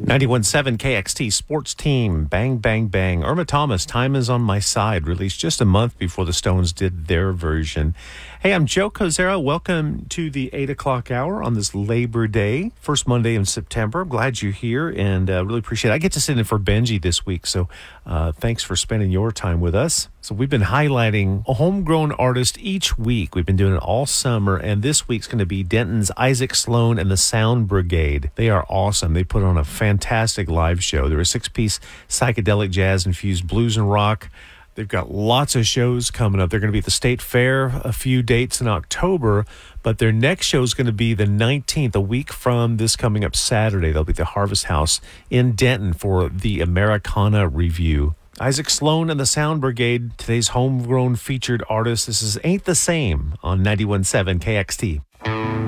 91.7 KXT Sports Team, Bang, Bang, Bang. Irma Thomas, Time Is On My Side, released just a month before the Stones did their version. Hey, I'm Joe Kozera. Welcome to the 8 o'clock hour on this Labor Day, first Monday in September. I'm glad you're here and really appreciate it. I get to sit in for Benji this week, so thanks for spending your time with us. So we've been highlighting a homegrown artist each week. We've been doing it all summer, and this week's going to be Denton's Isaac Sloan and the Sound Brigade. They are awesome. They put on a fantastic live show. They're a six-piece psychedelic jazz-infused blues and rock. They've got lots of shows coming up. They're going to be at the State Fair, a few dates in October, but their next show is going to be the 19th, a week from this coming up Saturday. They'll be at the Harvest House in Denton for the Americana Review. Isaac Sloan and the Sound Brigade, today's homegrown featured artist. This is Ain't the Same on 91.7 KXT.